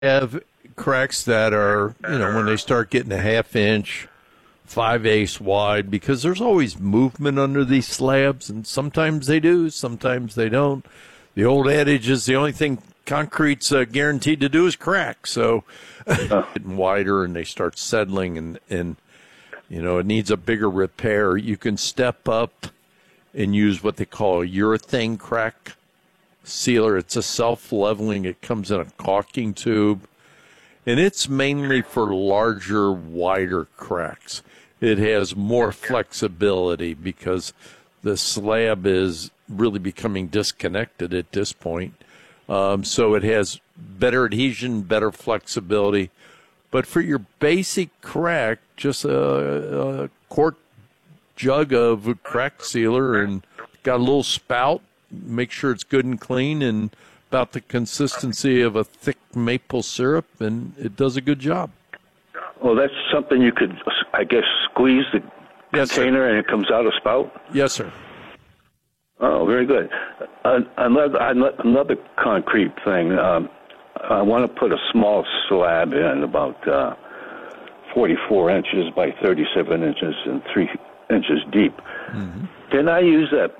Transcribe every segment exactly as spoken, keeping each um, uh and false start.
have cracks that are, you know, when they start getting a half inch, five eighths wide, because there's always movement under these slabs, and sometimes they do, sometimes they don't. The old adage is the only thing concrete's uh, guaranteed to do is crack. So Oh. getting wider and they start settling, and, and, you know, it needs a bigger repair. You can step up and use what they call a urethane crack sealer. It's a self-leveling. It comes in a caulking tube, and it's mainly for larger, wider cracks. It has more flexibility because the slab is really becoming disconnected at this point. Um, so it has better adhesion, better flexibility. But for your basic crack, just a, a quart jug of crack sealer and got a little spout. Make sure it's good and clean and about the consistency of a thick maple syrup, and it does a good job. Well, that's something you could, I guess, squeeze the Yes, container sir. and it comes out a spout? Yes, sir. Oh, very good. Uh, another, another concrete thing. Um, I want to put a small slab in, about uh, forty-four inches by thirty-seven inches and three inches deep. Mm-hmm. Can I use that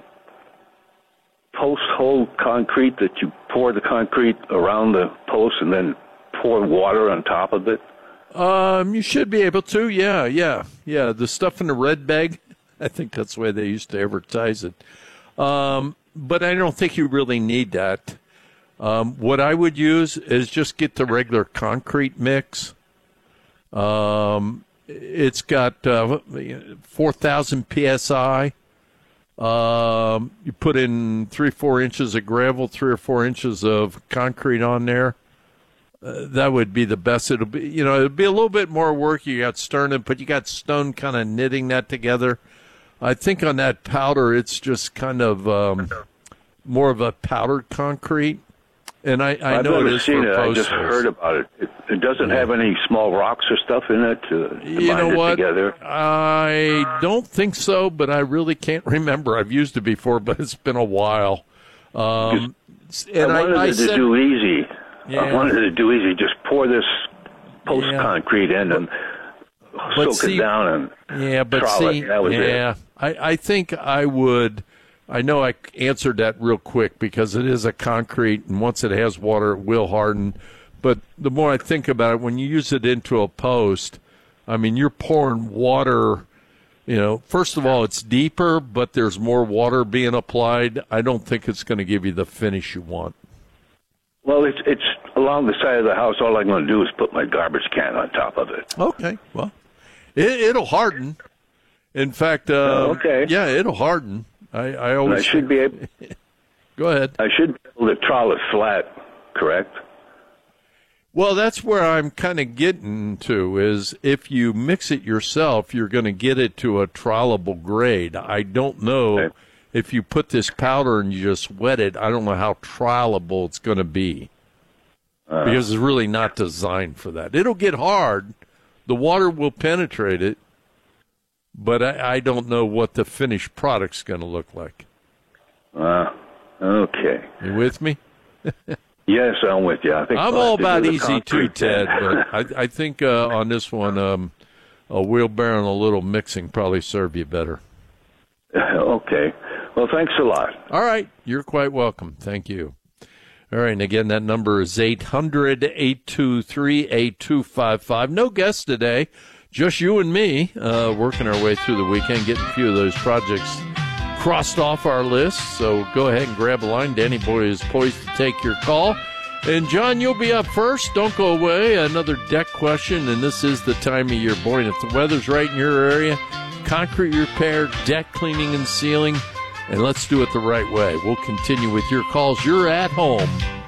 post hole concrete that you pour the concrete around the post and then pour water on top of it? Um, you should be able to. Yeah, yeah, yeah. The stuff in the red bag, I think that's the way they used to advertise it. Um, but I don't think you really need that. Um, what I would use is just get the regular concrete mix. Um, it's got uh, four thousand P S I. Um, you put in three, four inches of gravel, three or four inches of concrete on there. Uh, that would be the best. It'll be, you know, it'll be a little bit more work. You got Stern, but you got Stone kind of knitting that together. I think on that powder, it's just kind of um, more of a powdered concrete. And I, I I've know never it is seen for it. I just posters. heard about it. It, it doesn't Yeah. have any small rocks or stuff in it to, to You bind know it what? together. I don't think so, but I really can't remember. I've used it before, but it's been a while. Um, and I wanted I, I it said, to do easy. Yeah. I wanted it to do easy. Just pour this post Yeah. concrete in and But soak see- it down and yeah, but trowel see, it. That was yeah, it. I, I think I would. I know I answered that real quick because it is a concrete, and once it has water, it will harden. But the more I think about it, when you use it into a post, I mean, you're pouring water. You know, first of all, it's deeper, but there's more water being applied. I don't think it's going to give you the finish you want. Well, it's it's along the side of the house. All I'm going to do is put my garbage can on top of it. Okay, well, it, it'll harden. In fact, uh, Oh, okay. yeah, it'll harden. I, I And always I should be able. go ahead. I should be able to trowel it flat. Correct. Well, that's where I'm kind of getting to is if you mix it yourself, you're going to get it to a trowelable grade. I don't know Okay. if you put this powder and you just wet it, I don't know how trowelable it's going to be Uh, because it's really not designed for that. It'll get hard. The water will penetrate it, but I, I don't know what the finished product's going to look like. uh, okay. You with me? Yes, I'm with you. I think I'm we'll all have to about do the easy too, concrete then. Ted, but I, I think uh, on this one, um, a wheelbarrow and a little mixing probably serve you better. Okay. Well, thanks a lot. All right. You're quite welcome. Thank you. All right. And again, that number is eight hundred, eight two three, eight two five five. No guests today, just you and me uh, working our way through the weekend, getting a few of those projects crossed off our list. So go ahead and grab a line. Danny Boy is poised to take your call. And, John, you'll be up first. Don't go away. Another deck question, and this is the time of year. Boy, and if the weather's right in your area, concrete repair, deck cleaning and sealing, and let's do it the right way. We'll continue with your calls. You're at home